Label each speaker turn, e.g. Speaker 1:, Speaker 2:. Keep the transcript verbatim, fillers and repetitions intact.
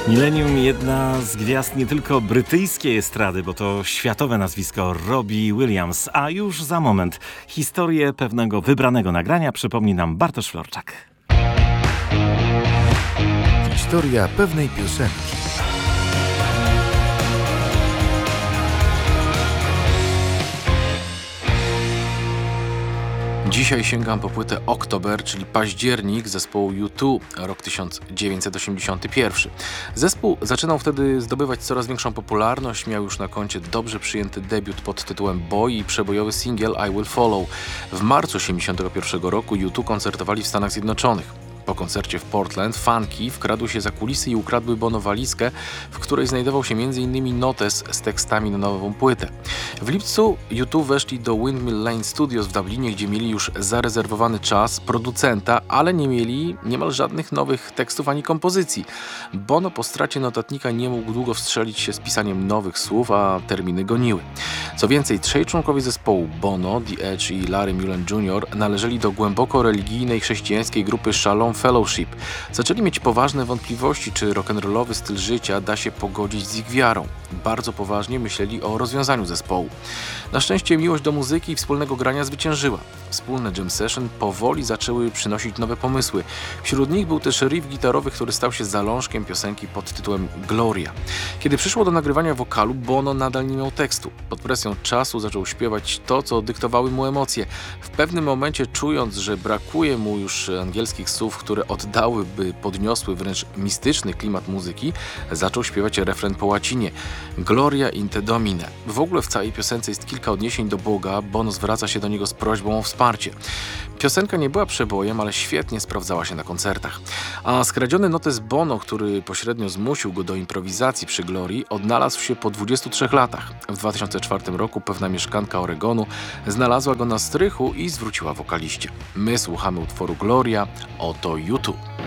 Speaker 1: Millennium, jedna z gwiazd nie tylko brytyjskiej estrady, bo to światowe nazwisko Robbie Williams. A już za moment historię pewnego wybranego nagrania przypomni nam Bartosz Florczak.
Speaker 2: Historia pewnej piosenki.
Speaker 3: Dzisiaj sięgam po płytę October, czyli październik zespołu U dwa, rok tysiąc dziewięćset osiemdziesiąty pierwszy. Zespół zaczynał wtedy zdobywać coraz większą popularność, miał już na koncie dobrze przyjęty debiut pod tytułem Boy i przebojowy singiel I Will Follow. W marcu osiemdziesiątego pierwszego roku U dwa koncertowali w Stanach Zjednoczonych. Po koncercie w Portland fanki wkradły się za kulisy i ukradły Bono walizkę, w której znajdował się między innymi notes z tekstami na nową płytę. W lipcu U dwa weszli do Windmill Lane Studios w Dublinie, gdzie mieli już zarezerwowany czas producenta, ale nie mieli niemal żadnych nowych tekstów ani kompozycji. Bono po stracie notatnika nie mógł długo wstrzelić się z pisaniem nowych słów, a terminy goniły. Co więcej, trzej członkowie zespołu, Bono, The Edge i Larry Mullen junior, należeli do głęboko religijnej chrześcijańskiej grupy Shalom Fellowship. Zaczęli mieć poważne wątpliwości, czy rock'n'rollowy styl życia da się pogodzić z ich wiarą. Bardzo poważnie myśleli o rozwiązaniu zespołu. Na szczęście miłość do muzyki i wspólnego grania zwyciężyła. Wspólne jam session powoli zaczęły przynosić nowe pomysły. Wśród nich był też riff gitarowy, który stał się zalążkiem piosenki pod tytułem Gloria. Kiedy przyszło do nagrywania wokalu, Bono nadal nie miał tekstu. Pod presją czasu zaczął śpiewać to, co dyktowały mu emocje. W pewnym momencie, czując, że brakuje mu już angielskich słów, które oddałyby podniosły, wręcz mistyczny klimat muzyki, zaczął śpiewać refren po łacinie. Gloria in te Domine. W ogóle w całej piosence jest kilka odniesień do Boga. Bono zwraca się do niego z prośbą o wsparcie. Piosenka nie była przebojem, ale świetnie sprawdzała się na koncertach. A skradziony notes Bono, który pośrednio zmusił go do improwizacji przy Glorii, odnalazł się po dwudziestu trzech latach. W dwa tysiące czwartym roku pewna mieszkanka Oregonu znalazła go na strychu i zwróciła wokaliście. My słuchamy utworu Gloria, oto U dwa.